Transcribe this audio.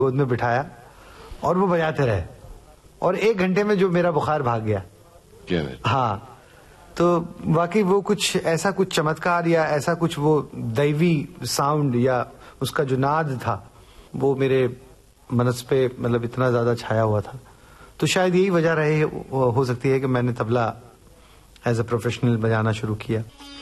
गोद में बिठाया और वो बजाते रहे और 1 घंटे में जो मेरा बुखार भाग गया। क्या? हाँ, तो वाकई वो कुछ ऐसा कुछ चमत्कार या ऐसा कुछ वो दैवी साउंड या उसका जो नाद था वो मेरे मनस पे मतलब इतना ज्यादा छाया हुआ था। तो शायद यही वजह रहे हो सकती है कि मैंने तबला एज अ प्रोफेशनल बजाना शुरू किया।